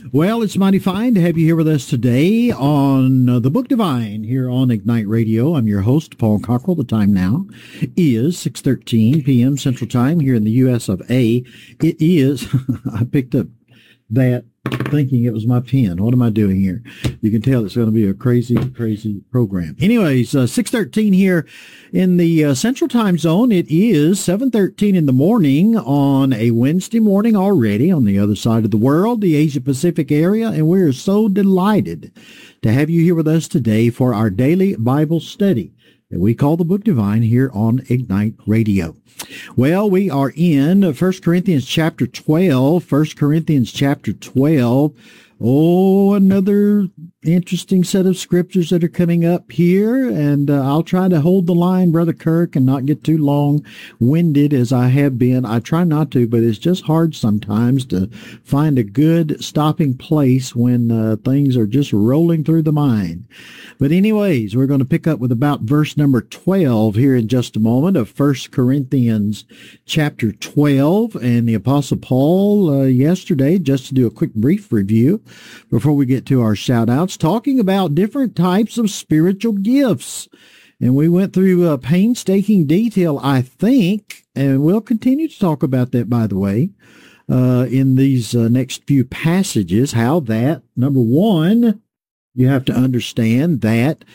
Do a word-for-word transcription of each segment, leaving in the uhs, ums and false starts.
Well, it's mighty fine to have you here with us today on uh, the Book Divine here on Ignite Radio. I'm your host, Paul Cockrell. The time now is six thirteen p.m. Central Time here in the U S of A. It is, I picked up that thinking it was my pen. What am I doing here? You can tell it's going to be a crazy, crazy program. Anyways, uh, six thirteen here in the uh, Central Time Zone. It is seven thirteen in the morning on a Wednesday morning already on the other side of the world, the Asia Pacific area, and we're so delighted to have you here with us today for our daily Bible study that we call the Book Divine here on Ignite Radio. Well, we are in First Corinthians chapter twelve, First Corinthians chapter twelve. Oh, another interesting set of scriptures that are coming up here, and uh, I'll try to hold the line, Brother Kirk, and not get too long-winded as I have been. I try not to, but it's just hard sometimes to find a good stopping place when uh, things are just rolling through the mind. But anyways, we're going to pick up with about verse number twelve here in just a moment of First Corinthians chapter twelve, and the Apostle Paul uh, yesterday, just to do a quick brief review before we get to our shout-outs, talking about different types of spiritual gifts. And we went through uh, painstaking detail, I think, and we'll continue to talk about that, by the way, uh, in these uh, next few passages, how that, number one, you have to understand that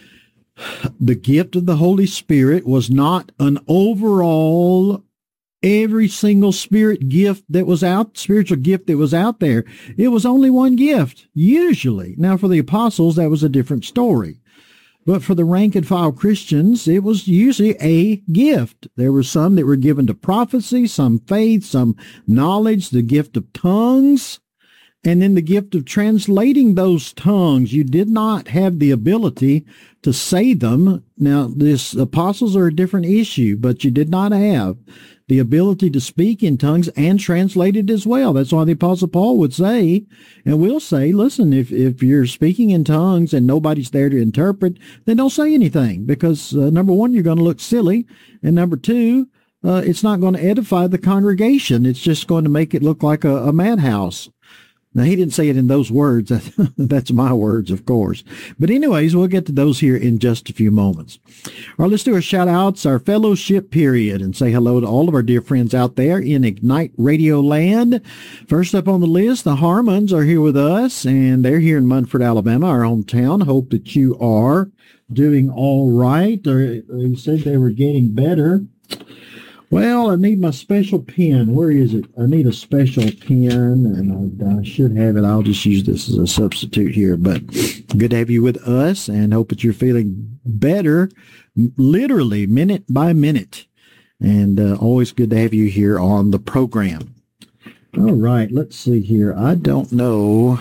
the gift of the Holy Spirit was not an overall every single spirit gift that was out, spiritual gift that was out there. It was only one gift, usually. Now, for the apostles, that was a different story. But for the rank and file Christians, it was usually a gift. There were some that were given to prophecy, some faith, some knowledge, the gift of tongues, and then the gift of translating those tongues. You did not have the ability to say them. Now, this apostles are a different issue, but you did not have the ability to speak in tongues and translate it as well. That's why the Apostle Paul would say, and will say, listen, if, if you're speaking in tongues and nobody's there to interpret, then don't say anything, because uh, number one, you're going to look silly, and number two, uh, it's not going to edify the congregation. It's just going to make it look like a, a madhouse. Now, he didn't say it in those words. That's my words, of course. But anyways, we'll get to those here in just a few moments. All right, let's do our shout-outs, our fellowship period, and say hello to all of our dear friends out there in Ignite Radio Land. First up on the list, the Harmons are here with us, and they're here in Munford, Alabama, our hometown. Hope that you are doing all right. Or they said they were getting better. Well, I need my special pen. Where is it? I need a special pen, and I, I should have it. I'll just use this as a substitute here. But good to have you with us, and hope that you're feeling better, literally minute by minute. And uh, always good to have you here on the program. All right, let's see here. I don't know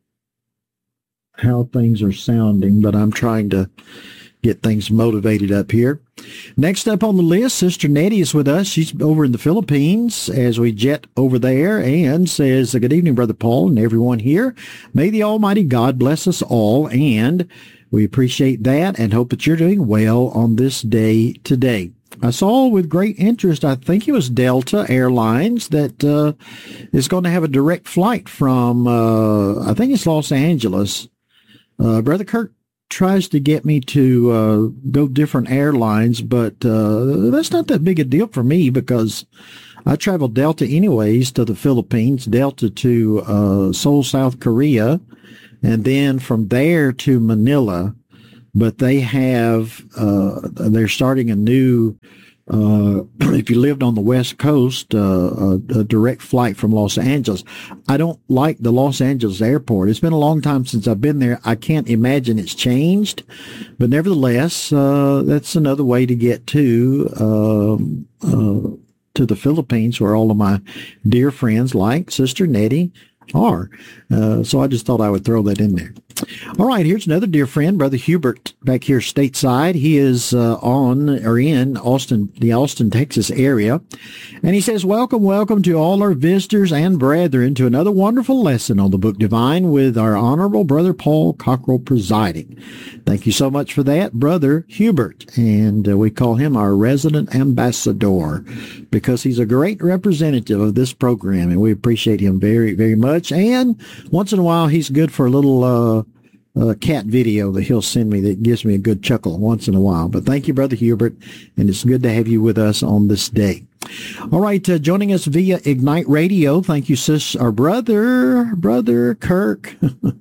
how things are sounding, but I'm trying to get things motivated up here. Next up on the list, Sister Nettie is with us. She's over in the Philippines as we jet over there, and says, good evening, Brother Paul and everyone here. May the Almighty God bless us all, and we appreciate that and hope that you're doing well on this day today. I saw with great interest, I think it was Delta Airlines, that uh, is going to have a direct flight from, uh, I think it's Los Angeles. Uh, Brother Kirk tries to get me to uh, go different airlines, but uh, that's not that big a deal for me, because I travel Delta anyways to the Philippines, Delta to uh, Seoul, South Korea, and then from there to Manila. But they have, uh, they're starting a new, uh, if you lived on the West Coast, uh, a, a direct flight from Los Angeles. I don't like the Los Angeles airport. It's been a long time since I've been there. I can't imagine it's changed, but nevertheless, uh, that's another way to get to, um, uh, to the Philippines, where all of my dear friends like Sister Nettie are. Uh, so I just thought I would throw that in there. All right, here's another dear friend, Brother Hubert, back here stateside. He is uh, on or in Austin, the Austin, Texas area. And he says, welcome, welcome to all our visitors and brethren to another wonderful lesson on the Book Divine with our Honorable Brother Paul Cockrell presiding. Thank you so much for that, Brother Hubert. And uh, we call him our resident ambassador because he's a great representative of this program, and we appreciate him very, very much. And once in a while, he's good for a little uh, uh, cat video that he'll send me that gives me a good chuckle once in a while. But thank you, Brother Hubert, and it's good to have you with us on this day. All right, uh, joining us via Ignite Radio, thank you, sis, our brother, Brother Kirk,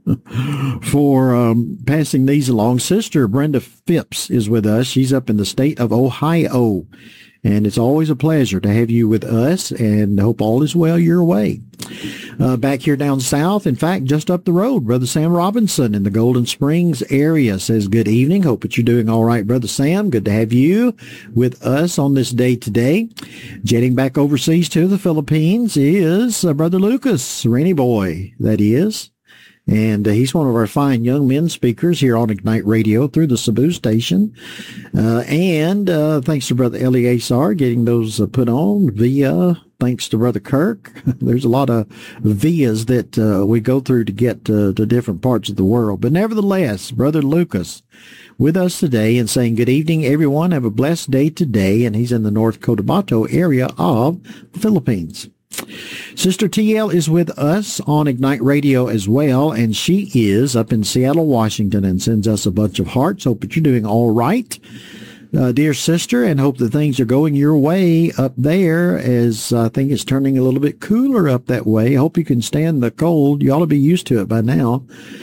for um, passing these along. Sister Brenda Phipps is with us. She's up in the state of Ohio. And it's always a pleasure to have you with us, and hope all is well your way. Uh, back here down south, in fact, just up the road, Brother Sam Robinson in the Golden Springs area says, good evening. Hope that you're doing all right, Brother Sam. Good to have you with us on this day today. Jetting back overseas to the Philippines is uh, Brother Lucas, Rainy Boy, that is. And uh, he's one of our fine young men speakers here on Ignite Radio through the Cebu station. Uh, and uh, thanks to Brother Eleazar getting those uh, put on via, thanks to Brother Kirk. There's a lot of vias that uh, we go through to get uh, to different parts of the world. But nevertheless, Brother Lucas with us today and saying, good evening, everyone. Have a blessed day today. And he's in the North Cotabato area of the Philippines. Sister T L is with us on Ignite Radio as well, and she is up in Seattle, Washington, and sends us a bunch of hearts. Hope that you're doing all right, uh, dear sister, and hope that things are going your way up there, as I think it's turning a little bit cooler up that way. Hope you can stand the cold. You ought to be used to it by now.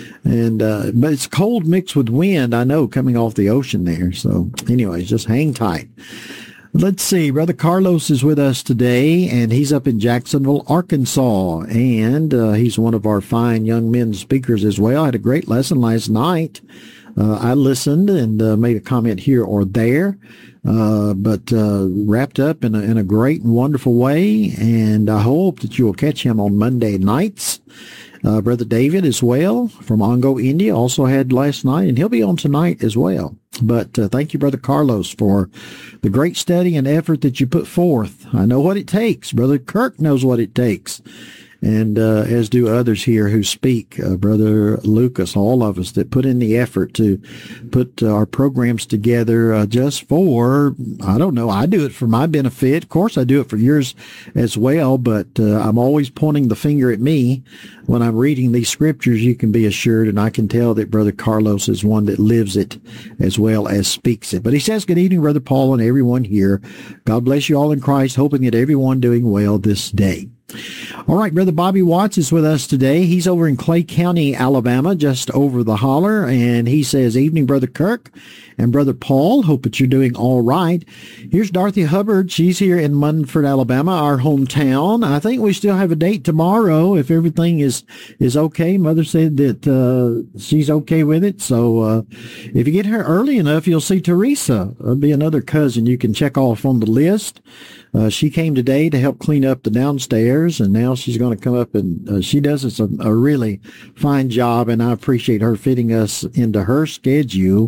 And uh, but it's cold mixed with wind, I know, coming off the ocean there. So anyways, just hang tight. Let's see. Brother Carlos is with us today, and he's up in Jacksonville, Arkansas, and uh, he's one of our fine young men speakers as well. I had a great lesson last night. Uh, I listened and uh, made a comment here or there, uh, but uh, wrapped up in a, in a great and wonderful way, and I hope that you will catch him on Monday nights. Uh, Brother David as well from Ongo, India, also had last night, and he'll be on tonight as well. But uh, thank you, Brother Carlos, for the great study and effort that you put forth. I know what it takes. Brother Kirk knows what it takes. And uh, as do others here who speak, uh, Brother Lucas, all of us that put in the effort to put uh, our programs together uh, just for, I don't know, I do it for my benefit. Of course, I do it for yours as well, but uh, I'm always pointing the finger at me when I'm reading these scriptures, you can be assured, and I can tell that Brother Carlos is one that lives it as well as speaks it. But he says, good evening, Brother Paul and everyone here. God bless you all in Christ, hoping that everyone doing well this day. All right, Brother Bobby Watts is with us today. He's over in Clay County, Alabama, just over the holler, and he says, evening, Brother Kirk and Brother Paul. Hope that you're doing all right. Here's Dorothy Hubbard. She's here in Munford, Alabama, our hometown. I think we still have a date tomorrow if everything is, is okay. Mother said that uh, she's okay with it, so uh, if you get here early enough, you'll see Teresa. That'll be another cousin you can check off on the list. Uh, she came today to help clean up the downstairs, and now she's going to come up, and uh, she does us a, a really fine job, and I appreciate her fitting us into her schedule.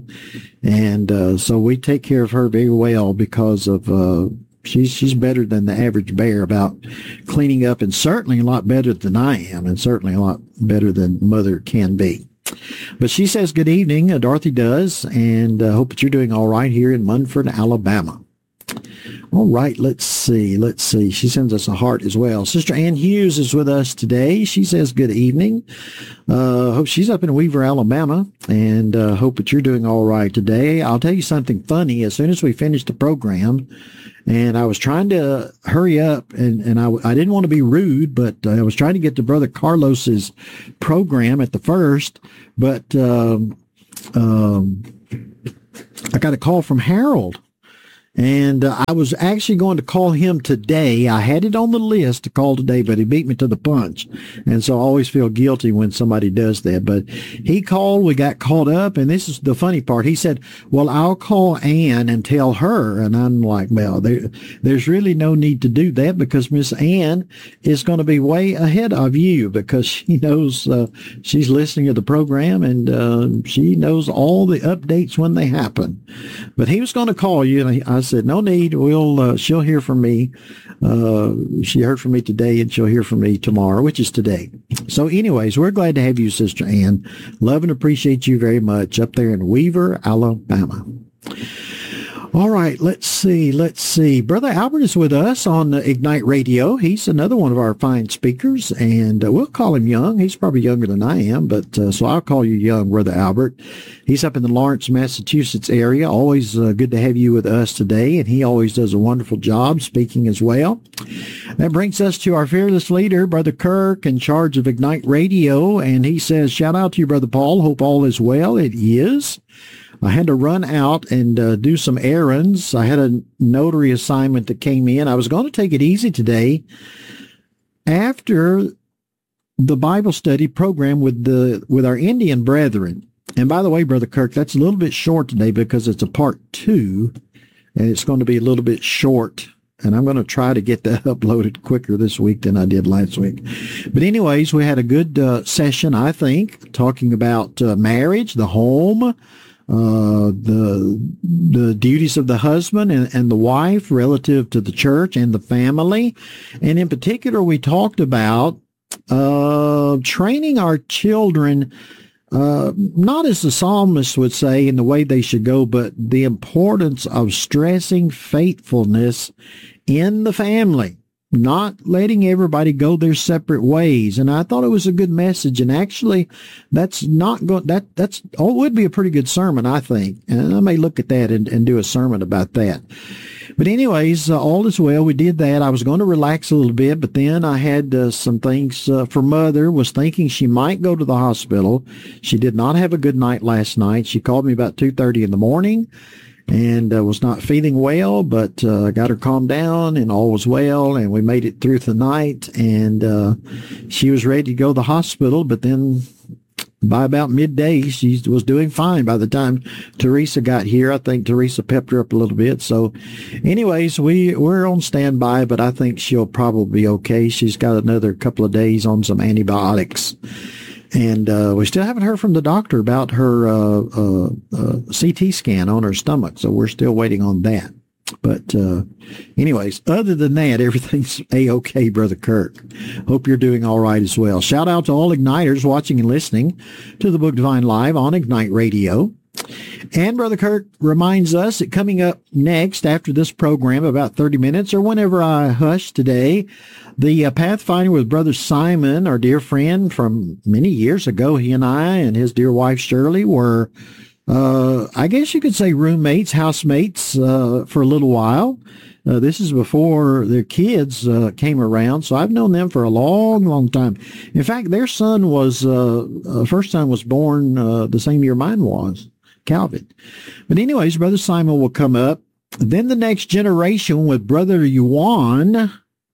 And uh, so we take care of her very well because of uh, she's she's better than the average bear about cleaning up, and certainly a lot better than I am, and certainly a lot better than Mother can be. But she says good evening, uh, Dorothy does, and uh, hope that you're doing all right here in Munford, Alabama. All right, let's see. Let's see. She sends us a heart as well. Sister Ann Hughes is with us today. She says good evening. Uh, hope she's up in Weaver, Alabama, and uh, hope that you're doing all right today. I'll tell you something funny. As soon as we finished the program, and I was trying to hurry up, and, and I, I didn't want to be rude, but uh, I was trying to get to Brother Carlos's program at the first, but um, um, I got a call from Harold. And uh, I was actually going to call him today. I had it on the list to call today, but he beat me to the punch. And so I always feel guilty when somebody does that. But he called, we got caught up, and this is the funny part. He said, well, I'll call Ann and tell her. And I'm like, well, there, there's really no need to do that because Miss Ann is going to be way ahead of you because she knows, uh, she's listening to the program and uh, she knows all the updates when they happen. But he was going to call you, and I said, no need. We'll, uh, she'll hear from me. Uh, she heard from me today and she'll hear from me tomorrow, which is today. So anyways, we're glad to have you, Sister Ann. Love and appreciate you very much up there in Weaver, Alabama. All right, let's see, let's see. Brother Albert is with us on Ignite Radio. He's another one of our fine speakers, and uh, we'll call him young. He's probably younger than I am, but uh, so I'll call you young, Brother Albert. He's up in the Lawrence, Massachusetts area. Always uh, good to have you with us today, and he always does a wonderful job speaking as well. That brings us to our fearless leader, Brother Kirk, in charge of Ignite Radio, and he says, shout out to you, Brother Paul. Hope all is well. It is. I had to run out and uh, do some errands. I had a notary assignment that came in. I was going to take it easy today after the Bible study program with the with our Indian brethren. And by the way, Brother Kirk, that's a little bit short today because it's a part two, and it's going to be a little bit short. And I'm going to try to get that uploaded quicker this week than I did last week. But anyways, we had a good uh, session, I think, talking about uh, marriage, the home, Uh, the the duties of the husband and, and the wife relative to the church and the family. And in particular, we talked about uh, training our children, uh, not as the psalmist would say in the way they should go, but the importance of stressing faithfulness in the family, not letting everybody go their separate ways. And I thought it was a good message. And actually, that's not going, that, that's, oh, it would be a pretty good sermon, I think. And I may look at that and, and do a sermon about that. But anyways, uh, all is well. We did that. I was going to relax a little bit, but then I had uh, some things uh, for Mother, was thinking she might go to the hospital. She did not have a good night last night. She called me about two thirty in the morning. And uh, was not feeling well, but uh, got her calmed down and all was well, and we made it through the night, and uh, she was ready to go to the hospital, but then by about midday, she was doing fine by the time Teresa got here. I think Teresa pepped her up a little bit. So anyways, we, we're on standby, but I think she'll probably be okay. She's got another couple of days on some antibiotics. And uh, we still haven't heard from the doctor about her uh, uh, uh, C T scan on her stomach, so we're still waiting on that. But uh, anyways, other than that, everything's A-okay, Brother Kirk. Hope you're doing all right as well. Shout out to all Igniters watching and listening to the Book Divine Live on Ignite Radio. And Brother Kirk reminds us that coming up next after this program, about thirty minutes or whenever I hush today, the uh, Pathfinder with Brother Simon, our dear friend from many years ago, he and I and his dear wife Shirley were, uh, I guess you could say roommates, housemates uh, for a little while. Uh, this is before their kids uh, came around, so I've known them for a long, long time. In fact, their son was, uh, uh, first son was born uh, the same year mine was. Calvin. But anyways, Brother Simon will come up. Then the next generation with Brother Yuan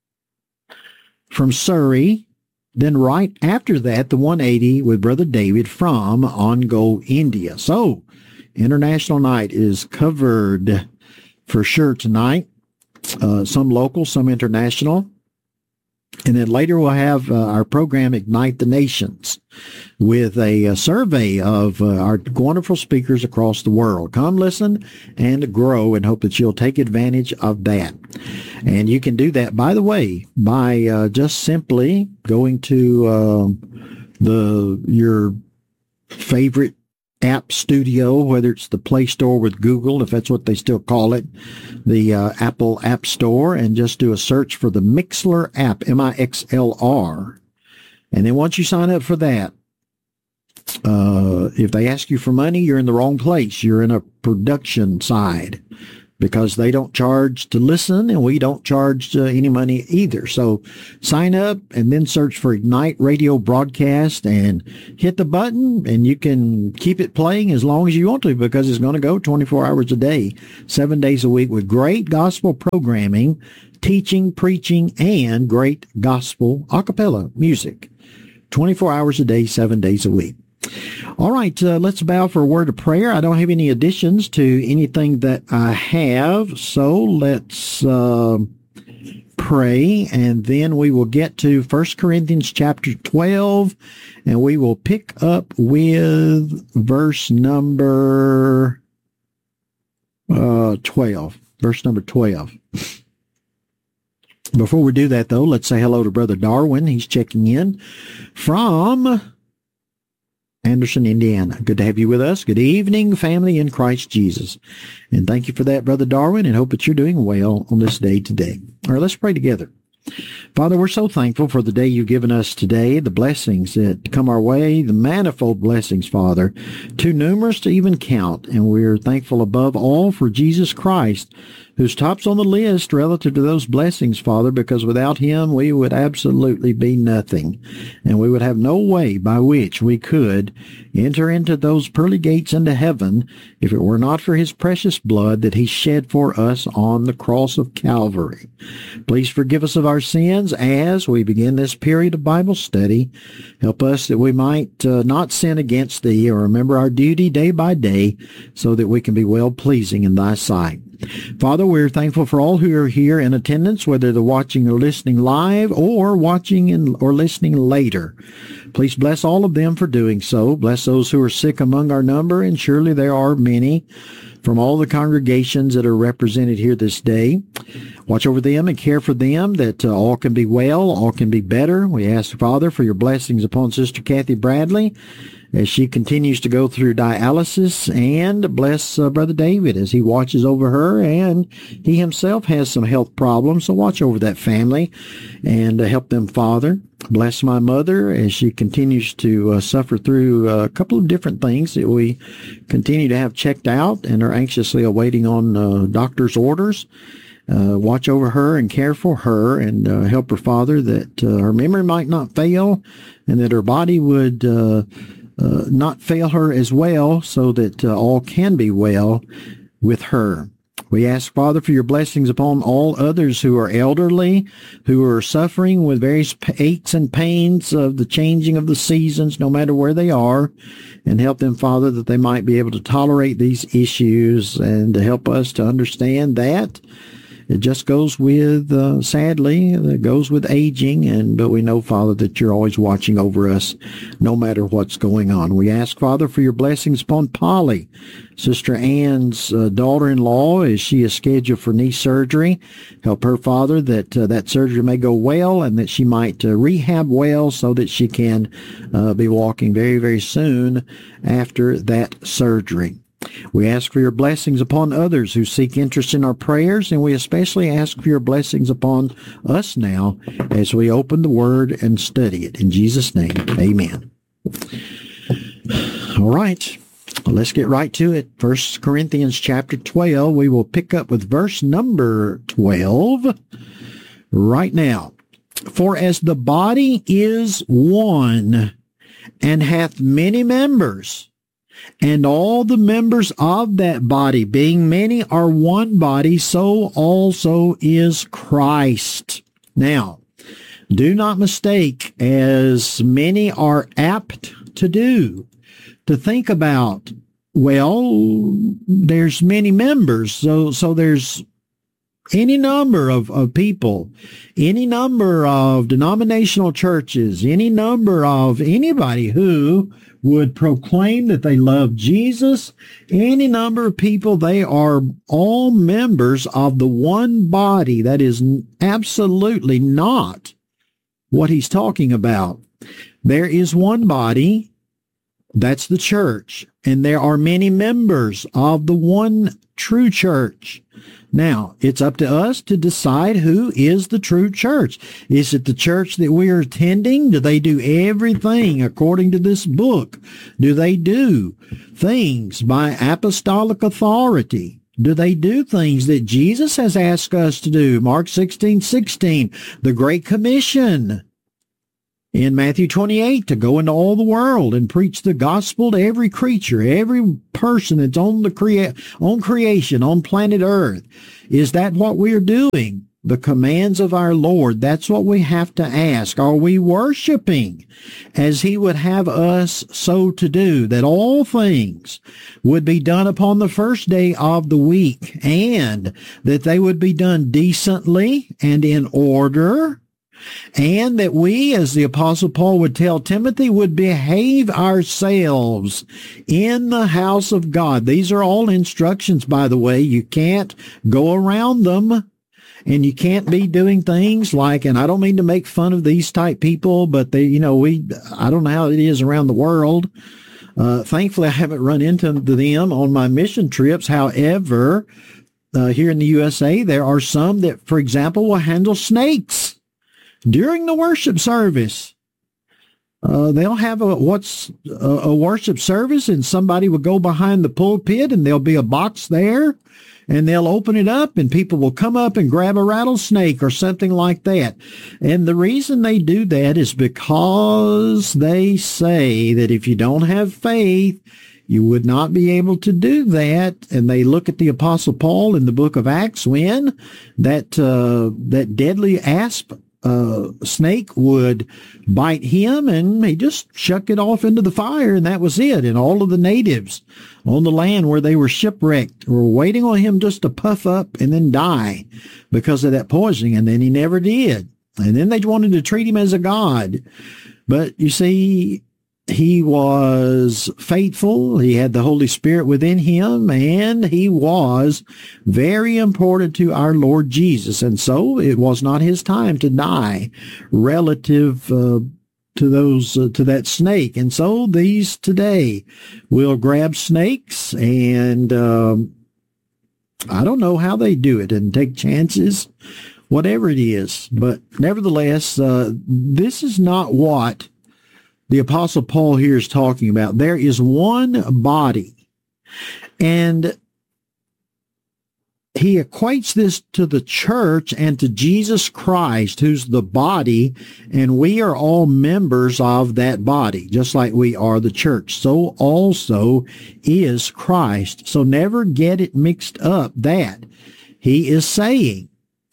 from Surrey. Then right after that, the one eighty with Brother David from Ongo, India. So, International Night is covered for sure tonight. Uh, some local, some international. And then later we'll have uh, our program, Ignite the Nations, with a, a survey of uh, our wonderful speakers across the world. Come listen and grow, and hope that you'll take advantage of that. And you can do that, by the way, by uh, just simply going to uh, the your favorite app studio, whether it's the Play Store with Google, if that's what they still call it, the uh, Apple App Store, and just do a search for the Mixlr app, M I X L R. And then once you sign up for that, uh, if they ask you for money, you're in the wrong place. You're in a production side. because they don't charge to listen and we don't charge uh, any money either. So sign up and then search for Ignite Radio Broadcast and hit the button, and you can keep it playing as long as you want to, because it's going to go twenty-four hours a day, seven days a week, with great gospel programming, teaching, preaching, and great gospel a cappella music. twenty-four hours a day, seven days a week. All right, uh, let's bow for a word of prayer. I don't have any additions to anything that I have, so let's uh, pray, and then we will get to First Corinthians chapter twelve, and we will pick up with verse number uh, twelve. Verse number twelve. Before we do that, though, let's say hello to Brother Darwin. He's checking in from Anderson, Indiana. Good to have you with us. Good evening, family in Christ Jesus. And thank you for that, Brother Darwin, and hope that you're doing well on this day today. All right, let's pray together. Father, we're so thankful for the day you've given us today, the blessings that come our way, the manifold blessings, Father, too numerous to even count. And we're thankful above all for Jesus Christ, who's tops on the list relative to those blessings, Father, because without him we would absolutely be nothing, and we would have no way by which we could enter into those pearly gates into heaven if it were not for his precious blood that he shed for us on the cross of Calvary. Please forgive us of our sins as we begin this period of Bible study. Help us that we might uh, not sin against thee, or remember our duty day by day, so that we can be well-pleasing in thy sight. Father, we're thankful for all who are here in attendance, whether they're watching or listening live or watching and, or listening later. Please bless all of them for doing so. Bless those who are sick among our number, and surely there are many from all the congregations that are represented here this day. Watch over them and care for them, that uh, all can be well, all can be better. We ask, Father, for your blessings upon Sister Kathy Bradley as she continues to go through dialysis, and bless uh, Brother David as he watches over her, and he himself has some health problems, so watch over that family and uh, help them, Father. Bless my mother as she continues to uh, suffer through a couple of different things that we continue to have checked out and are anxiously awaiting on uh, doctor's orders. Uh, watch over her and care for her, and uh, help her, Father, that uh, her memory might not fail, and that her body would uh, uh, not fail her as well, so that uh, all can be well with her. We ask, Father, for your blessings upon all others who are elderly, who are suffering with various aches and pains of the changing of the seasons, no matter where they are, and help them, Father, that they might be able to tolerate these issues, and to help us to understand that it just goes with, uh, sadly, it goes with aging, and but we know, Father, that you're always watching over us no matter what's going on. We ask, Father, for your blessings upon Polly, Sister Ann's uh, daughter-in-law, as she is scheduled for knee surgery. Help her, Father, that uh, that surgery may go well, and that she might uh, rehab well, so that she can uh, be walking very, very soon after that surgery. We ask for your blessings upon others who seek interest in our prayers, and we especially ask for your blessings upon us now as we open the Word and study it. In Jesus' name, amen. All right, let's get right to it. First Corinthians chapter twelve, we will pick up with verse number twelve right now. For as the body is one, and hath many members, and all the members of that body, being many, are one body, so also is Christ. Now, do not mistake, as many are apt to do, to think about, well, there's many members, so so there's any number of, of people, any number of denominational churches, any number of anybody who would proclaim that they love Jesus, any number of people, they are all members of the one body. That is absolutely not what he's talking about. There is one body, that's the church, and there are many members of the one true church. Now, it's up to us to decide who is the true church. Is it the church that we are attending? Do they do everything according to this book? Do they do things by apostolic authority? Do they do things that Jesus has asked us to do? Mark sixteen sixteen, the Great Commission. In Matthew twenty-eight, to go into all the world and preach the gospel to every creature, every person that's on the crea- on creation, on planet Earth. Is that what we're doing? The commands of our Lord, that's what we have to ask. Are we worshiping as he would have us so to do, that all things would be done upon the first day of the week, and that they would be done decently and in order, and that we, as the Apostle Paul would tell Timothy, would behave ourselves in the house of God. These are all instructions, by the way. You can't go around them. And you can't be doing things like, and I don't mean to make fun of these type people, but they, you know, we, I don't know how it is around the world. Uh, thankfully, I haven't run into them on my mission trips. However, uh, here in the U S A, there are some that, for example, will handle snakes during the worship service. Uh, they'll have a, what's a, a worship service, and somebody will go behind the pulpit, and there'll be a box there. And they'll open it up, and people will come up and grab a rattlesnake or something like that. And the reason they do that is because they say that if you don't have faith, you would not be able to do that. And they look at the Apostle Paul in the book of Acts when that uh, that deadly asp uh, snake would bite him, and he just shuck it off into the fire, and that was it. And all of the natives on the land where they were shipwrecked were waiting on him just to puff up and then die because of that poisoning, and then he never did. And then they wanted to treat him as a god. But you see, he was faithful. He had the Holy Spirit within him, and he was very important to our Lord Jesus. And so it was not his time to die relative uh, to those uh, to that snake. And so these today will grab snakes, and um, I don't know how they do it, and take chances, whatever it is. But nevertheless, uh, this is not what the Apostle Paul here is talking about. There is one body, and he equates this to the church and to Jesus Christ, who's the body, and we are all members of that body, just like we are the church. So also is Christ. So never get it mixed up that he is saying,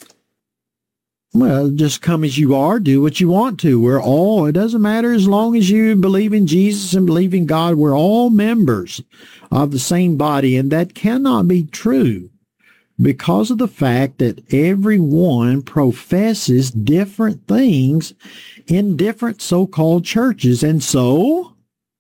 well, just come as you are, do what you want to. We're all, it doesn't matter as long as you believe in Jesus and believe in God, we're all members of the same body, and that cannot be true because of the fact that everyone professes different things in different so-called churches. And so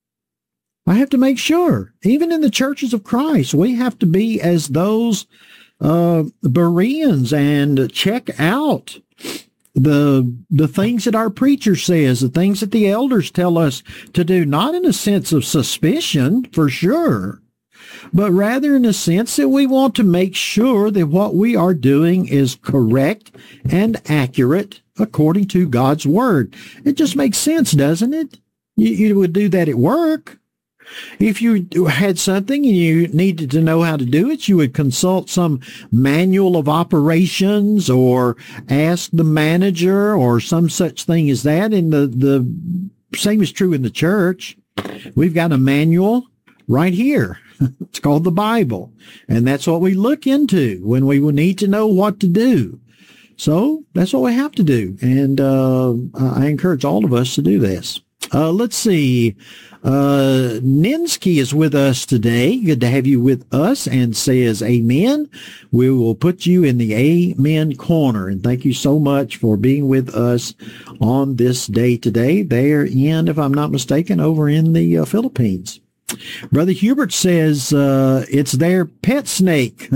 I have to make sure, even in the churches of Christ, we have to be as those uh, Bereans and check out the the things that our preacher says, the things that the elders tell us to do, not in a sense of suspicion, for sure, but rather in a sense that we want to make sure that what we are doing is correct and accurate according to God's Word. It just makes sense, doesn't it? You, you would do that at work. If you had something and you needed to know how to do it, you would consult some manual of operations or ask the manager or some such thing as that. And the, the same is true in the church. We've got a manual right here. It's called the Bible. And that's what we look into when we will need to know what to do. So that's what we have to do. And uh, I encourage all of us to do this. Uh, let's see. Uh, Ninsky is with us today. Good to have you with us, and says amen. We will put you in the amen corner. And thank you so much for being with us on this day today. They're in, if I'm not mistaken, over in the uh, Philippines. Brother Hubert says uh, it's their pet snake.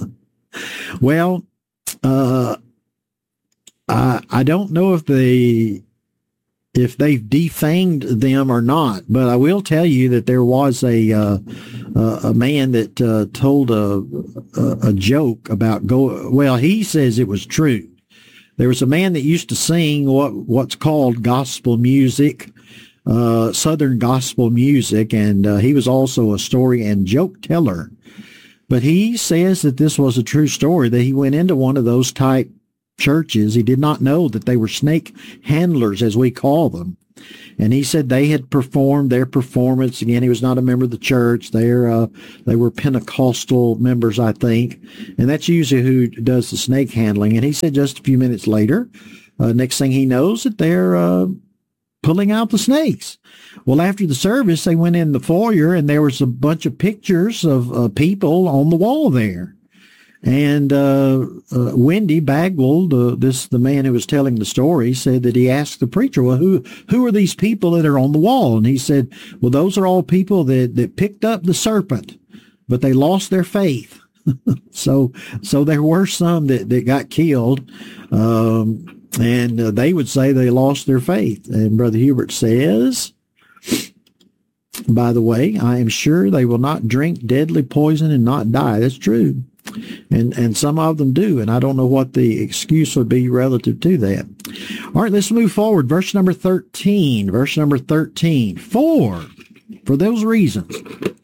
Well, uh, I, I don't know if they... if they've defanged them or not, but I will tell you that there was a uh, uh, a man that uh, told a, a a joke about go. Well, he says it was true. There was a man that used to sing what what's called gospel music, uh, Southern gospel music, and uh, he was also a story and joke teller. But he says that this was a true story, that he went into one of those type churches. He did not know that they were snake handlers, as we call them. And he said they had performed their performance. Again, he was not a member of the church. They're, uh, they were Pentecostal members, I think. And that's usually who does the snake handling. And he said just a few minutes later, uh, next thing he knows, that they're uh, pulling out the snakes. Well, after the service, they went in the foyer, and there was a bunch of pictures of uh, people on the wall there. And uh, uh, Wendy Bagwell, uh, this the man who was telling the story, said that he asked the preacher, well, who who are these people that are on the wall? And he said, well, those are all people that, that picked up the serpent, but they lost their faith. so so there were some that, that got killed, um, and uh, they would say they lost their faith. And Brother Hubert says, by the way, I am sure they will not drink deadly poison and not die. That's true. And and some of them do, and I don't know what the excuse would be relative to that. All right, let's move forward. Verse number thirteen. Verse number thirteen. For, for those reasons,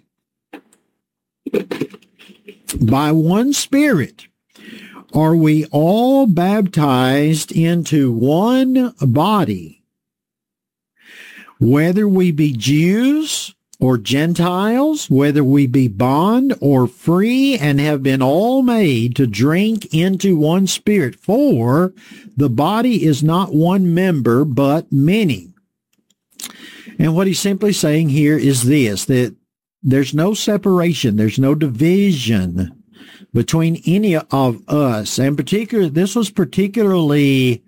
by one Spirit are we all baptized into one body, whether we be Jews or Gentiles, whether we be bond or free, and have been all made to drink into one Spirit. For the body is not one member, but many. And what he's simply saying here is this, that there's no separation, there's no division between any of us. And particular, this was particularly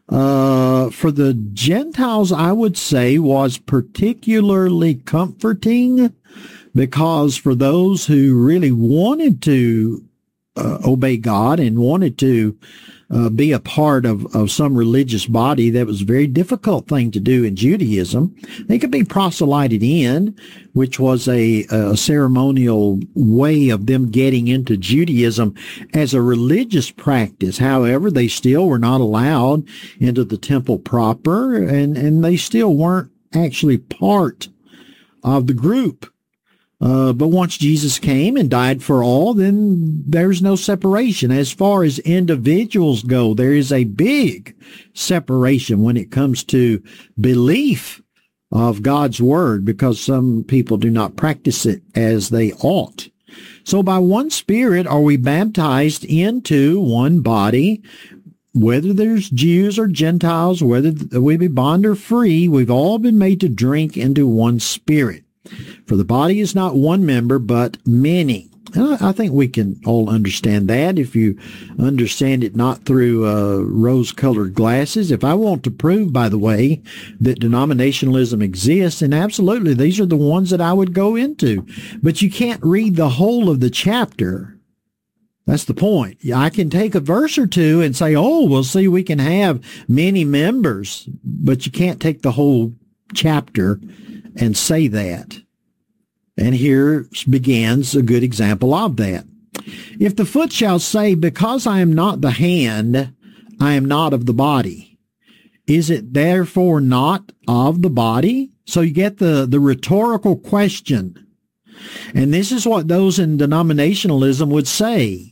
Uh, for the Gentiles, I would say, was particularly comforting, because for those who really wanted to uh, obey God and wanted to uh, be a part of, of some religious body, that was a very difficult thing to do in Judaism. They could be proselyted in, which was a, a ceremonial way of them getting into Judaism as a religious practice. However, they still were not allowed into the temple proper, and, and they still weren't actually part of the group. Uh, but once Jesus came and died for all, then there's no separation. As far as individuals go, there is a big separation when it comes to belief of God's word, because some people do not practice it as they ought. So by one Spirit are we baptized into one body, whether there's Jews or Gentiles, whether we be bond or free, we've all been made to drink into one Spirit. For the body is not one member, but many. And I think we can all understand that if you understand it not through uh, rose-colored glasses. If I want to prove, by the way, that denominationalism exists, and absolutely, these are the ones that I would go into. But you can't read the whole of the chapter. That's the point. I can take a verse or two and say, oh, well, see, we can have many members, but you can't take the whole chapter and say that. And here begins a good example of that. If the foot shall say, because I am not the hand, I am not of the body, is it therefore not of the body? So you get the, the rhetorical question. And this is what those in denominationalism would say.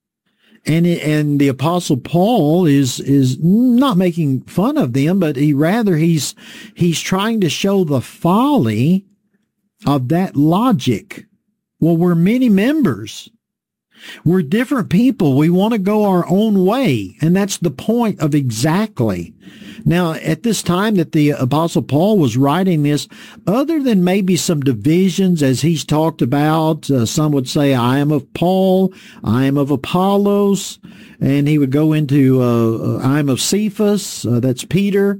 And it, and the Apostle Paul is is not making fun of them, but he rather he's he's trying to show the folly of that logic. Well, we're many members. We're different people. We want to go our own way, and that's the point of exactly. Now, at this time that the Apostle Paul was writing this, other than maybe some divisions as he's talked about, uh, some would say, I am of Paul, I am of Apollos, and he would go into, uh, I am of Cephas, uh, that's Peter.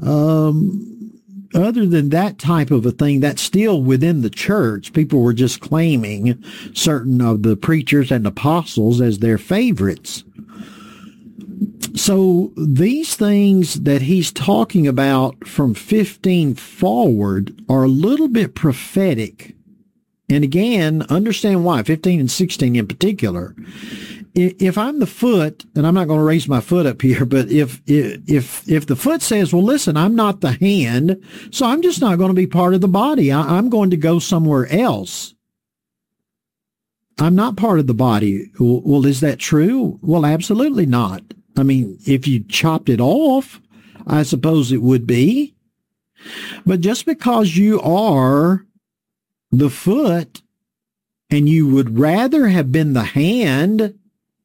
Um, other than that type of a thing, that's still within the church. People were just claiming certain of the preachers and apostles as their favorites. So these things that he's talking about from fifteen forward are a little bit prophetic. And again, understand why, fifteen and sixteen in particular. If I'm the foot, and I'm not going to raise my foot up here, but if if if the foot says, well, listen, I'm not the hand, so I'm just not going to be part of the body. I, I'm going to go somewhere else. I'm not part of the body. Well, is that true? Well, absolutely not. I mean, if you chopped it off, I suppose it would be. But just because you are the foot and you would rather have been the hand,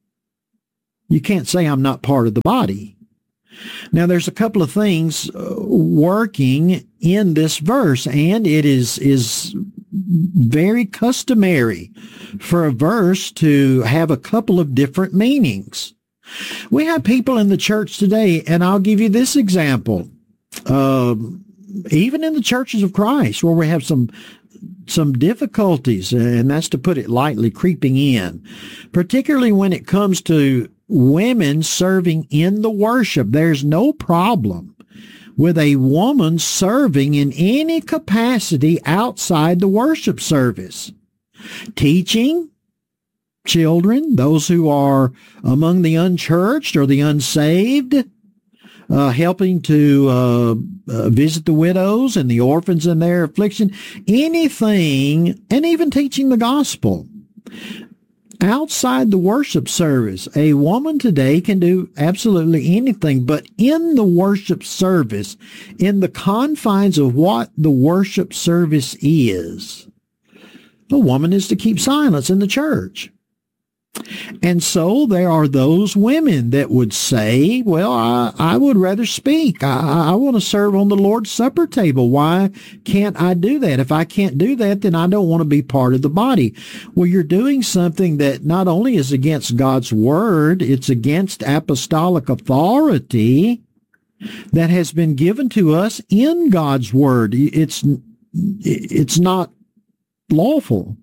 you can't say I'm not part of the body. Now, there's a couple of things working in this verse, and it is is very customary for a verse to have a couple of different meanings. We have people in the church today, and I'll give you this example. Uh, even in the churches of Christ, where we have some some difficulties, and that's to put it lightly, creeping in, particularly when it comes to women serving in the worship. There's no problem with a woman serving in any capacity outside the worship service. Teaching children, those who are among the unchurched or the unsaved, uh, helping to uh, uh, visit the widows and the orphans in their affliction, anything, and even teaching the gospel. Outside the worship service, a woman today can do absolutely anything, but in the worship service, in the confines of what the worship service is, a woman is to keep silence in the church. And so there are those women that would say, well, I, I would rather speak. I, I want to serve on the Lord's Supper table. Why can't I do that? If I can't do that, then I don't want to be part of the body. Well, you're doing something that not only is against God's word, it's against apostolic authority that has been given to us in God's word. It's, it's not lawful.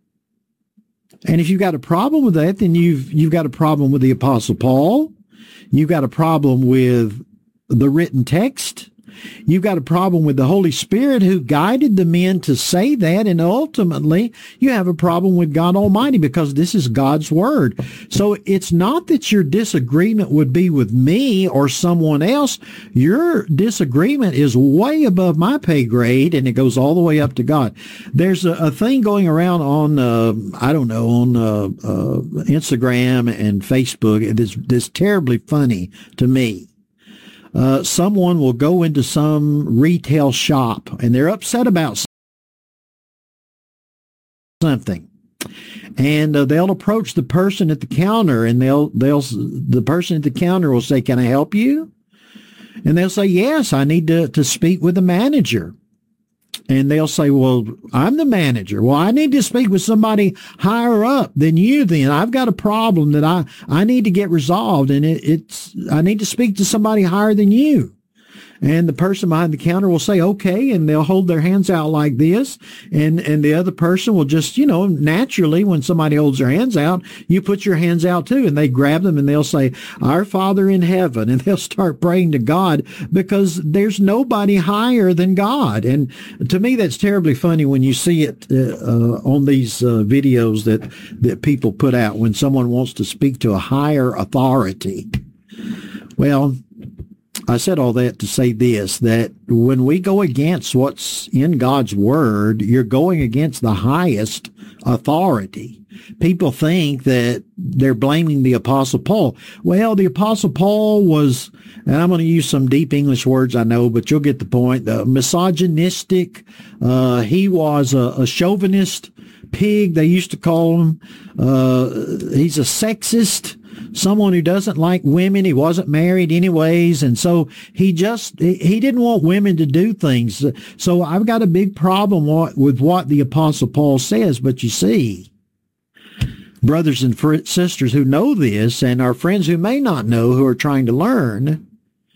And if you've got a problem with that, then you've you've got a problem with the Apostle Paul. You've got a problem with the written text. You've got a problem with the Holy Spirit who guided the men to say that. And ultimately, you have a problem with God Almighty because this is God's word. So it's not that your disagreement would be with me or someone else. Your disagreement is way above my pay grade, and it goes all the way up to God. There's a, a thing going around on, uh, I don't know, on uh, uh, Instagram and Facebook that's, that's terribly funny to me. Uh, someone will go into some retail shop and they're upset about something, and uh, they'll approach the person at the counter, and they'll they'll the person at the counter will say, "Can I help you?" And they'll say, "Yes, I need to to speak with the manager." And they'll say, "Well, I'm the manager." "Well, I need to speak with somebody higher up than you then. I've got a problem that I, I need to get resolved, and it, it's I need to speak to somebody higher than you." And the person behind the counter will say, "Okay," and they'll hold their hands out like this, and, and the other person will just, you know, naturally, when somebody holds their hands out, you put your hands out too, and they grab them and they'll say, "Our Father in heaven," and they'll start praying to God because there's nobody higher than God. And to me, that's terribly funny when you see it uh, uh, on these uh, videos that, that people put out when someone wants to speak to a higher authority. Well, I said all that to say this, that when we go against what's in God's word, you're going against the highest authority. People think that they're blaming the Apostle Paul. Well, the Apostle Paul was, and I'm going to use some deep English words, I know, but you'll get the point, uh, misogynistic. Uh, he was a, a chauvinist pig, they used to call him. Uh, he's a sexist. Someone who doesn't like women. He wasn't married anyways, and so he just he didn't want women to do things. So I've got a big problem with what the Apostle Paul says. But you see, brothers and fr- sisters who know this, and our friends who may not know, who are trying to learn,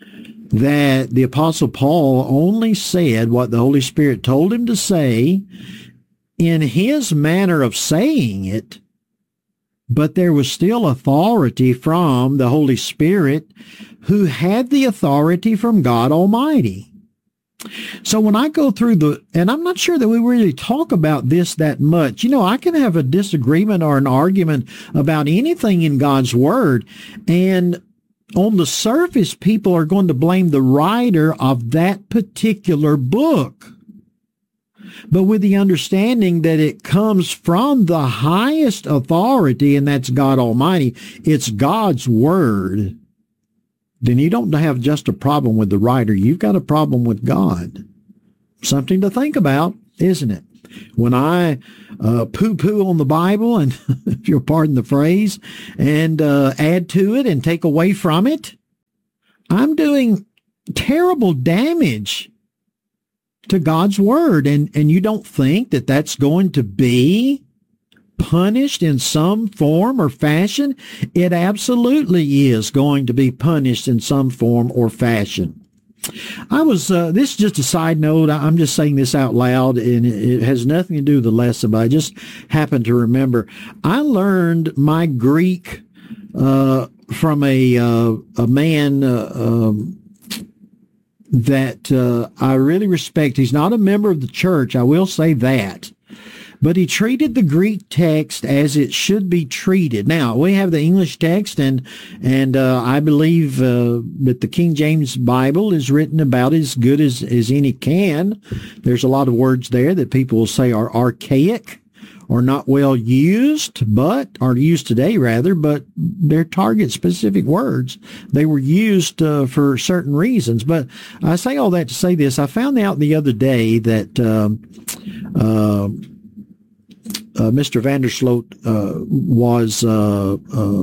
that the Apostle Paul only said what the Holy Spirit told him to say in his manner of saying it. But there was still authority from the Holy Spirit, who had the authority from God Almighty. So when I go through the, and I'm not sure that we really talk about this that much. You know, I can have a disagreement or an argument about anything in God's Word, and on the surface, people are going to blame the writer of that particular book. but with the understanding that it comes from the highest authority, and that's God Almighty. It's God's Word. Then you don't have just a problem with the writer. You've got a problem with God. Something to think about, isn't it? When I uh, poo-poo on the Bible, and if you'll pardon the phrase, and uh, add to it and take away from it, I'm doing terrible damage to God's Word. And, and you don't think that that's going to be punished in some form or fashion? It absolutely is going to be punished in some form or fashion. I was, uh, this is just a side note. I'm just saying this out loud, and it has nothing to do with the lesson, but I just happened to remember. I learned my Greek uh, from a uh, a man uh, um, that uh, I really respect. He's not a member of the church, I will say that. But he treated the Greek text as it should be treated. Now, we have the English text, and and uh, I believe uh, that the King James Bible is written about as good as, as any can. There's a lot of words there that people will say are archaic or not well used, but are used today, rather, but they're target-specific words. They were used uh, for certain reasons. But I say all that to say this. I found out the other day that um, uh, Uh, Mister Vandersloot uh, was, uh, uh,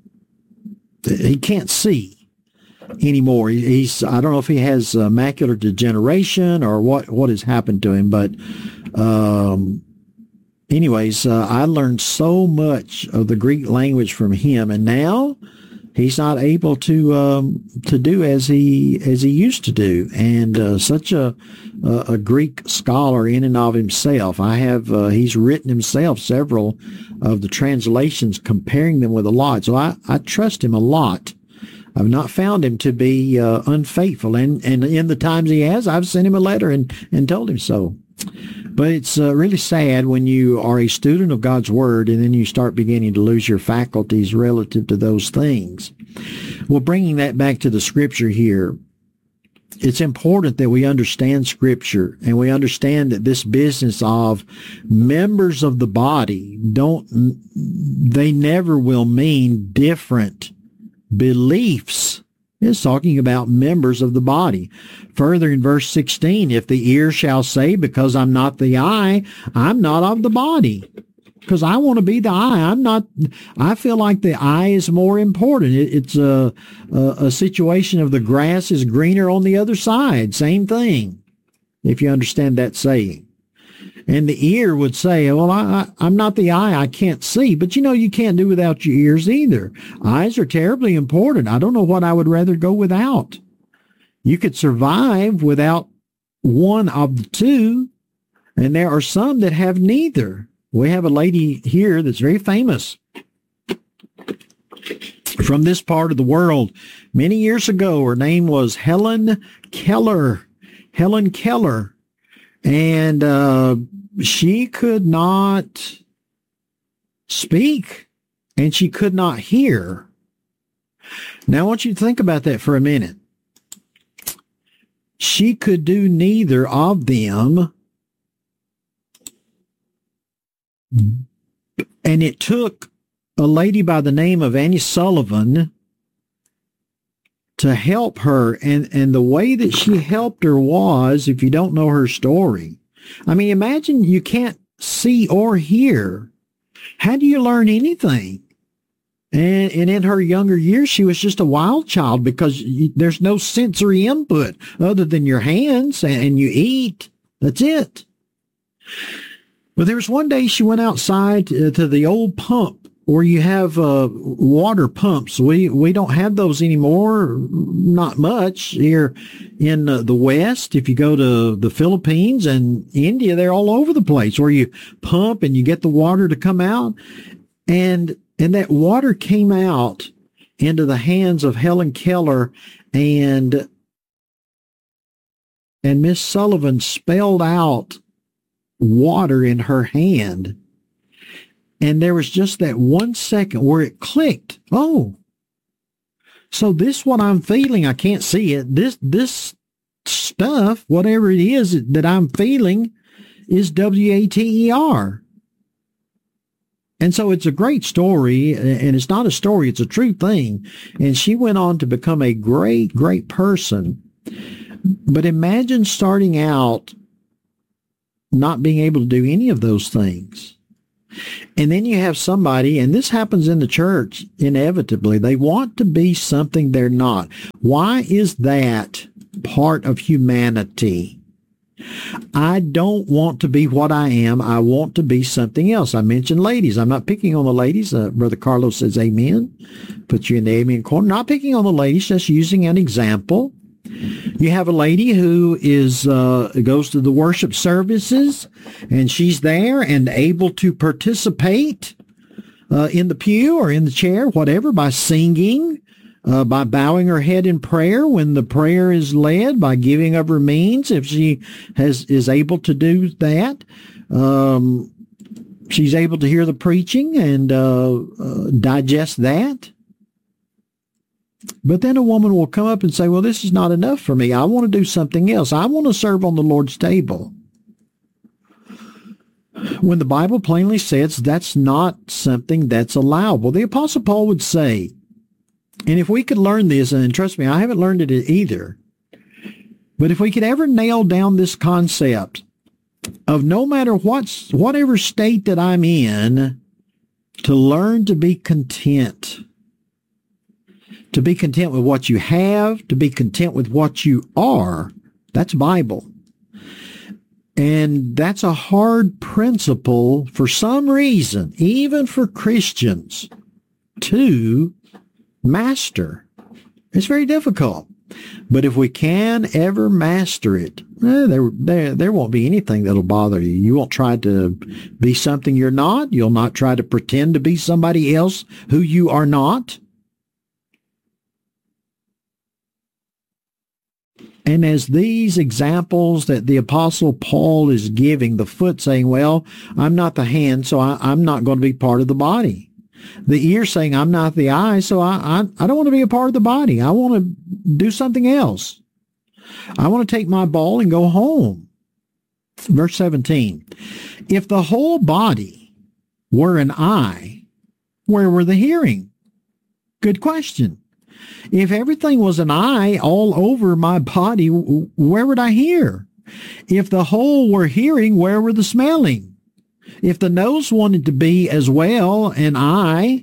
he can't see anymore. He, he's, I don't know if he has uh, macular degeneration or what, what has happened to him, but um, anyways, uh, I learned so much of the Greek language from him, and now he's not able to um, to do as he as he used to do, and uh, such a, a a Greek scholar in and of himself. I have uh, he's written himself several of the translations, comparing them with a lot. So I, I trust him a lot. I've not found him to be uh, unfaithful, and and in the times he has, I've sent him a letter and and told him so. But it's uh, really sad when you are a student of God's Word and then you start beginning to lose your faculties relative to those things. Well, bringing that back to the Scripture here, it's important that we understand Scripture, and we understand that this business of members of the body don't, they never will mean different beliefs. It's talking about members of the body. Further in verse sixteen, if the ear shall say, because I'm not the eye, I'm not of the body. Because I want to be the eye. I'm not, I feel like the eye is more important. It, it's a, a, a situation of the grass is greener on the other side. Same thing, if you understand that saying. And the ear would say, well, I, I, I'm not the eye. I can't see. But, you know, you can't do without your ears either. Eyes are terribly important. I don't know what I would rather go without. You could survive without one of the two, and there are some that have neither. We have a lady here that's very famous from this part of the world. Many years ago, her name was Helen Keller. Helen Keller. And uh, she could not speak, and she could not hear. Now, I want you to think about that for a minute. She could do neither of them, and it took a lady by the name of Annie Sullivan to help her, and, and the way that she helped her was, if you don't know her story, I mean, imagine you can't see or hear. How do you learn anything? And, and in her younger years, she was just a wild child because you, there's no sensory input other than your hands, and, and you eat. That's it. But there was one day she went outside to, to the old pump where you have uh, water pumps. We we don't have those anymore, not much here in uh, the West. If you go to the Philippines and India, they're all over the place where you pump and you get the water to come out. And and that water came out into the hands of Helen Keller, and and Miss Sullivan spelled out water in her hand. And there was just that one second where it clicked. Oh, so this what I'm feeling. I can't see it. This this stuff, whatever it is that I'm feeling, is W A T E R. And so it's a great story, and it's not a story, it's a true thing. And she went on to become a great, great person. But imagine starting out not being able to do any of those things. And then you have somebody, and this happens in the church inevitably, they want to be something they're not. Why is that part of humanity? I don't want to be what I am. I want to be something else. I mentioned ladies. I'm not picking on the ladies. Uh, Brother Carlos says amen. Put you in the amen corner. Not picking on the ladies, just using an example. You have a lady who is uh, goes to the worship services, and she's there and able to participate uh, in the pew or in the chair, whatever, by singing, Uh, by bowing her head in prayer when the prayer is led, by giving of her means, if she has is able to do that. Um, she's able to hear the preaching and uh, uh, digest that. But then a woman will come up and say, well, this is not enough for me. I want to do something else. I want to serve on the Lord's table. When the Bible plainly says that's not something that's allowable. The Apostle Paul would say, and if we could learn this, and trust me, I haven't learned it either, but if we could ever nail down this concept of no matter what's, whatever state that I'm in, to learn to be content, to be content with what you have, to be content with what you are, that's Bible. And that's a hard principle for some reason, even for Christians, to master. It's very difficult. But if we can ever master it, eh, there, there, there won't be anything that'll bother you. You won't try to be something you're not. You'll not try to pretend to be somebody else who you are not. And as these examples that the Apostle Paul is giving, the foot saying, well, I'm not the hand, so I, I'm not going to be part of the body. The ear saying, I'm not the eye, so I, I, I don't want to be a part of the body. I want to do something else. I want to take my ball and go home. Verse seventeen, if the whole body were an eye, where were the hearing? Good question. If everything was an eye all over my body, where would I hear? If the whole were hearing, where were the smelling? If the nose wanted to be as well an eye,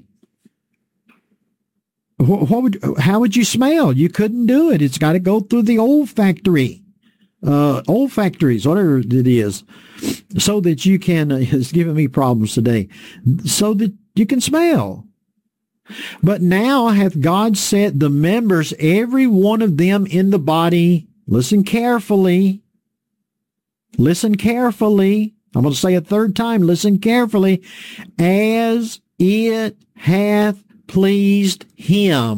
what would, how would you smell? You couldn't do it. It's got to go through the olfactory, uh, olfactories, whatever it is, so that you can, uh, it's giving me problems today, so that you can smell. But now hath God set the members, every one of them in the body, listen carefully, listen carefully, I'm going to say a third time, listen carefully, as it hath pleased him.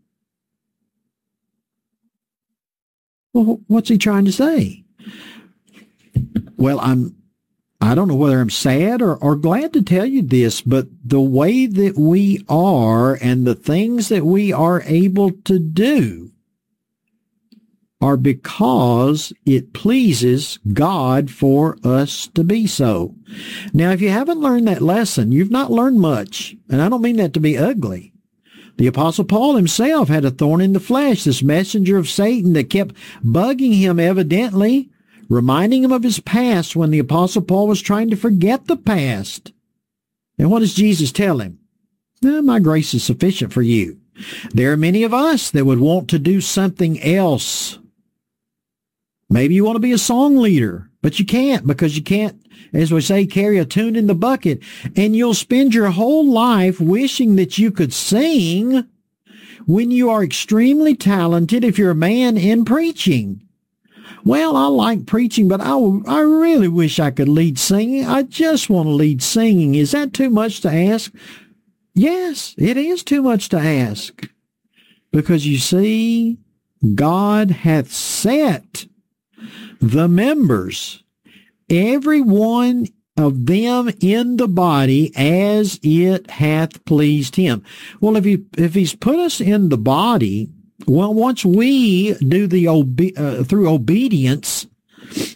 Well, what's he trying to say? Well, I'm, I don't know whether I'm sad or, or glad to tell you this, but the way that we are and the things that we are able to do are because it pleases God for us to be so. Now, if you haven't learned that lesson, you've not learned much, and I don't mean that to be ugly. The Apostle Paul himself had a thorn in the flesh, this messenger of Satan that kept bugging him evidently, reminding him of his past when the Apostle Paul was trying to forget the past. And what does Jesus tell him? Eh, my grace is sufficient for you. There are many of us that would want to do something else. Maybe you want to be a song leader, but you can't because you can't, as we say, carry a tune in the bucket. And you'll spend your whole life wishing that you could sing when you are extremely talented if you're a man in preaching. Well, I like preaching, but I, I really wish I could lead singing. I just want to lead singing. Is that too much to ask? Yes, it is too much to ask. Because you see, God hath set the members, every one of them in the body, as it hath pleased him. Well, if he if he's put us in the body, well, once we do the obe- uh, through obedience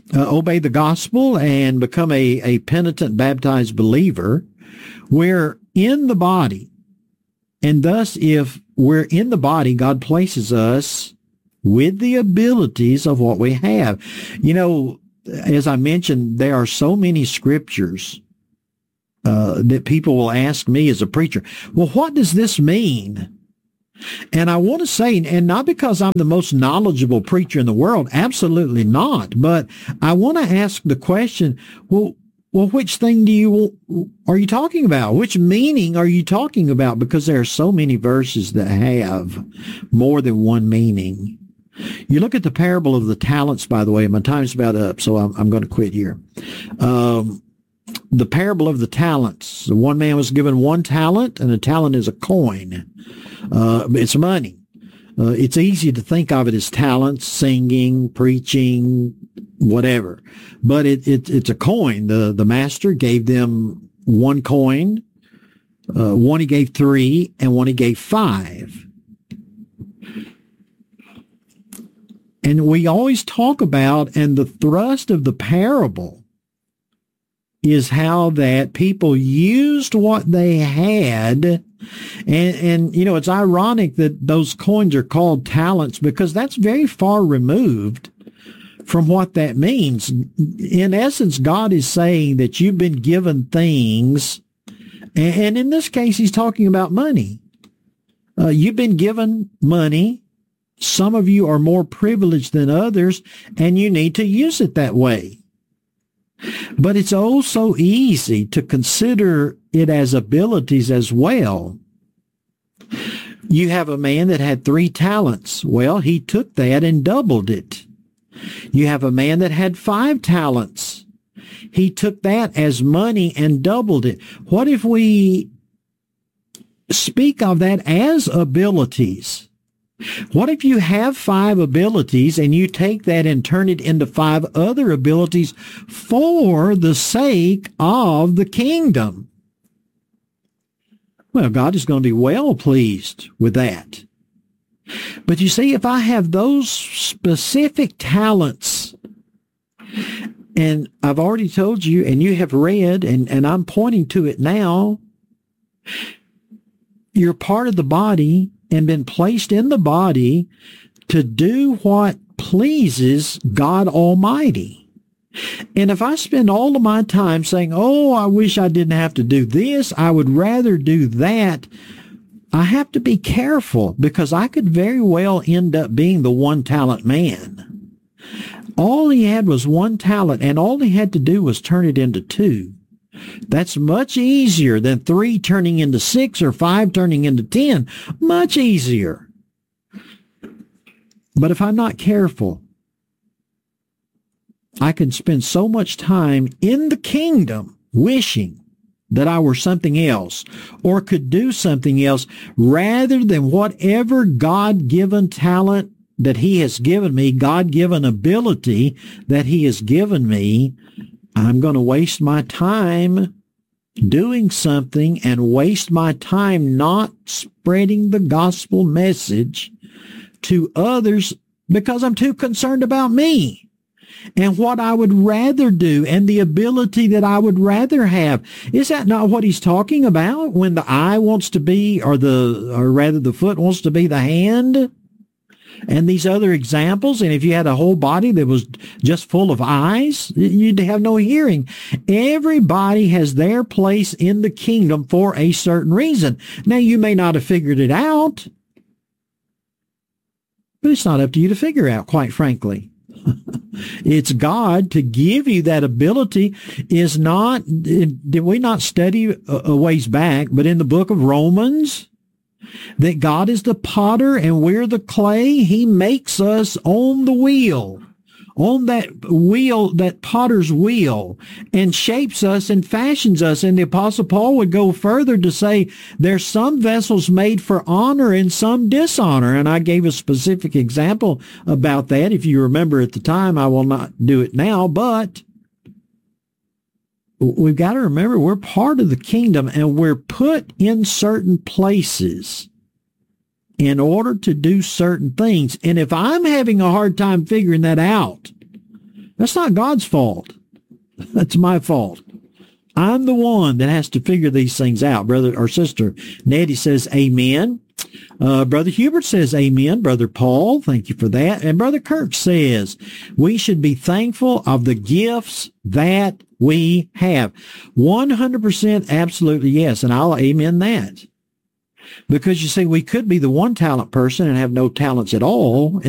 uh, obey the gospel and become a, a penitent baptized believer, we're in the body. And thus, if we're in the body, God places us with the abilities of what we have. You know, as I mentioned, there are so many scriptures uh, that people will ask me as a preacher, well, what does this mean? And I want to say, and not because I'm the most knowledgeable preacher in the world, absolutely not, but I want to ask the question, well, well, which thing do you, are you talking about? Which meaning are you talking about? Because there are so many verses that have more than one meaning. You look at the parable of the talents, by the way, my time's about up, so I'm, I'm going to quit here. Um, the parable of the talents. One man was given one talent, and a talent is a coin. Uh, it's money. Uh, it's easy to think of it as talents, singing, preaching, whatever. But it, it, it's a coin. The, the master gave them one coin, uh, one he gave three, and one he gave five. And we always talk about, and the thrust of the parable is how that people used what they had. And, and, you know, it's ironic that those coins are called talents because that's very far removed from what that means. In essence, God is saying that you've been given things, and in this case, he's talking about money. Uh, you've been given money. Some of you are more privileged than others, and you need to use it that way. But it's oh so easy to consider it as abilities as well. You have a man that had three talents. Well, he took that and doubled it. You have a man that had five talents. He took that as money and doubled it. What if we speak of that as abilities? What if you have five abilities and you take that and turn it into five other abilities for the sake of the kingdom? Well, God is going to be well pleased with that. But you see, if I have those specific talents, and I've already told you, and you have read, and, and I'm pointing to it now, you're part of the body and been placed in the body to do what pleases God Almighty. And if I spend all of my time saying, oh, I wish I didn't have to do this, I would rather do that, I have to be careful because I could very well end up being the one-talent man. All he had was one talent, and all he had to do was turn it into two. That's much easier than three turning into six or five turning into ten. Much easier. But if I'm not careful, I can spend so much time in the kingdom wishing that I were something else or could do something else rather than whatever God-given talent that he has given me, God-given ability that he has given me. I'm going to waste my time doing something and waste my time not spreading the gospel message to others because I'm too concerned about me and what I would rather do and the ability that I would rather have. Is that not what he's talking about when the eye wants to be, or the, or rather the foot wants to be the hand? And these other examples, and if you had a whole body that was just full of eyes, you'd have no hearing. Everybody has their place in the kingdom for a certain reason. Now, you may not have figured it out, but it's not up to you to figure out, quite frankly. It's God to give you that ability. Is not, did we not study a ways back, but in the book of Romans, that God is the potter and we're the clay? He makes us on the wheel, on that wheel, that potter's wheel, and shapes us and fashions us. And the Apostle Paul would go further to say there's some vessels made for honor and some dishonor. And I gave a specific example about that. If you remember at the time, I will not do it now, but we've got to remember we're part of the kingdom and we're put in certain places in order to do certain things. And if I'm having a hard time figuring that out, That's not God's fault. That's my fault. I'm the one that has to figure these things out. Brother or sister Nettie says amen. Uh, Brother Hubert says amen. Brother Paul, thank you for that. And Brother Kirk says we should be thankful of the gifts that we have. one hundred percent absolutely yes. And I'll amen that. Because you see, we could be the one talent person and have no talents at all.